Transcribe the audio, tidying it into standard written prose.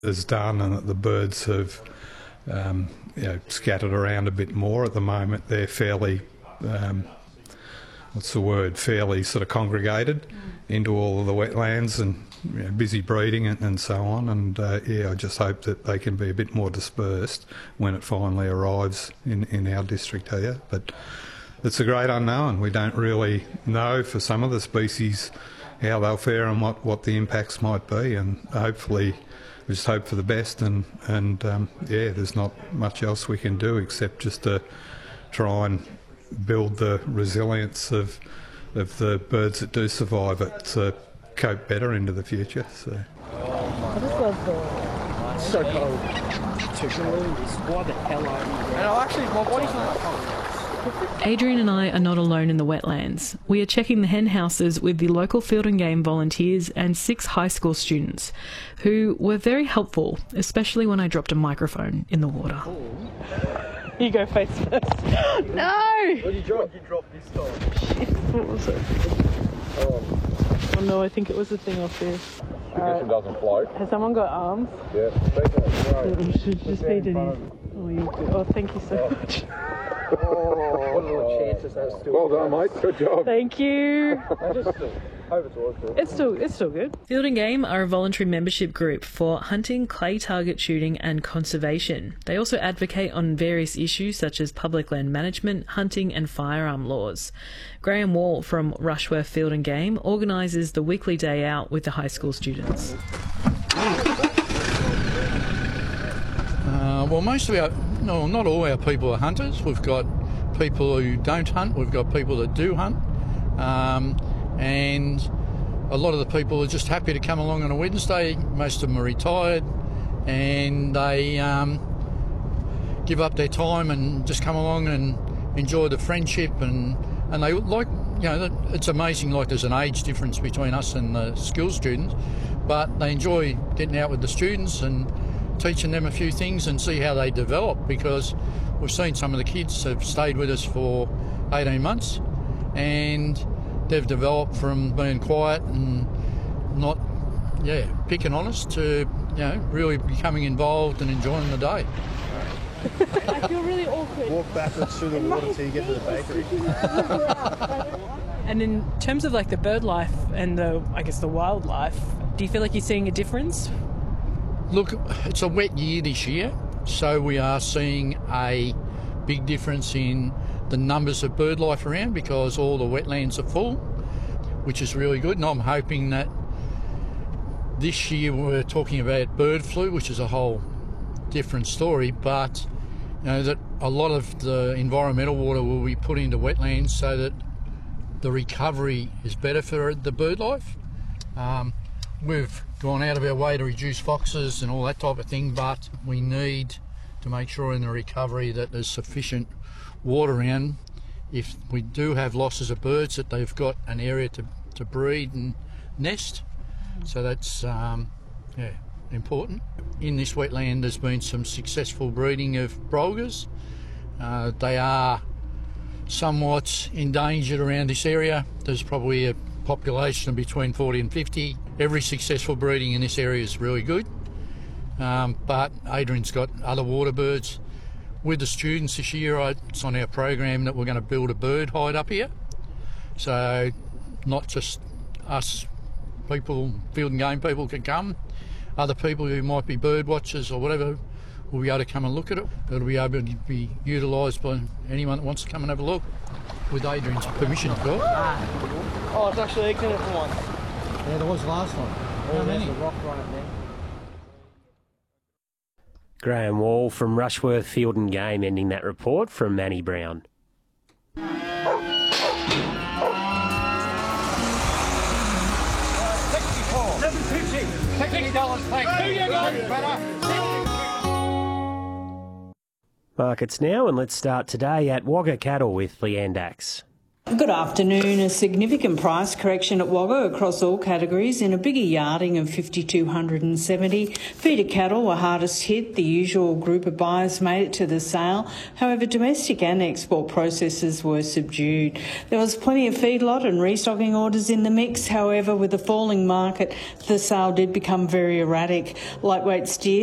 is done and that the birds have scattered around a bit more. At the moment they're fairly, fairly sort of congregated into all of the wetlands and busy breeding and so on. And I just hope that they can be a bit more dispersed when it finally arrives in our district here. But it's a great unknown. We don't really know for some of the species how they'll fare and what the impacts might be, and hopefully we just hope for the best, and there's not much else we can do except just to try and build the resilience of the birds that do survive it to cope better into the future. So. I just love the... So cold. Why the hell are you? And actually, my body's not cold. Adrian and I are not alone in the wetlands. We are checking the hen houses with the local Field and Game volunteers and 6 high school students who were very helpful, especially when I dropped a microphone in the water. You go face first. No! What did you drop? You dropped this time. Shit, what was it? Oh no, I think it was the thing off there. It doesn't float. Has someone got arms? Yeah. It should just be Denise. Oh, thank you so much. Well done, mate. Good job. Thank you. It's still good. Field and Game are a voluntary membership group for hunting, clay target shooting and conservation. They also advocate on various issues such as public land management, hunting and firearm laws. Graham Wall from Rushworth Field and Game organises the weekly day out with the high school students. Well, most of not all our people are hunters. We've got people who don't hunt, we've got people that do hunt, and a lot of the people are just happy to come along on a Wednesday. Most of them are retired, and they give up their time and just come along and enjoy the friendship, and they like, it's amazing, like there's an age difference between us and the school students, but they enjoy getting out with the students and teaching them a few things and see how they develop, because we've seen some of the kids have stayed with us for 18 months and they've developed from being quiet and not picking on us to really becoming involved and enjoying the day. I feel really awkward. Walk backwards through the water till you get to the bakery. And in terms of like the bird life and the wildlife, do you feel like you're seeing a difference? Look, it's a wet year this year, so we are seeing a big difference in the numbers of bird life around because all the wetlands are full, which is really good. And I'm hoping that this year we're talking about bird flu, which is a whole different story, but that a lot of the environmental water will be put into wetlands so that the recovery is better for the bird life. We've gone out of our way to reduce foxes and all that type of thing, but we need to make sure in the recovery that there's sufficient water around. If we do have losses of birds, that they've got an area to breed and nest. So that's important. In this wetland there's been some successful breeding of brolgas. They are somewhat endangered around this area. There's probably a population of between 40 and 50. Every successful breeding in this area is really good, but Adrian's got other water birds. With the students this year, it's on our program that we're going to build a bird hide up here, so not just us people, Field and Game people can come, other people who might be bird watchers or whatever will be able to come and look at it. It'll be able to be utilised by anyone that wants to come and have a look, with Adrian's permission, of course. Oh, it's actually ignorant for once. Yeah, there was last one. How many? There's a rock right there. Graham Wall from Rushworth Field and Game ending that report from Manny Brown. Markets now, and let's start today at Wagga Cattle with Leanne Dax. Good afternoon. A significant price correction at Wagga across all categories in a bigger yarding of 5,270. Feeder cattle were hardest hit. The usual group of buyers made it to the sale. However, domestic and export processors were subdued. There was plenty of feedlot and restocking orders in the mix. However, with the falling market, the sale did become very erratic. Lightweight steers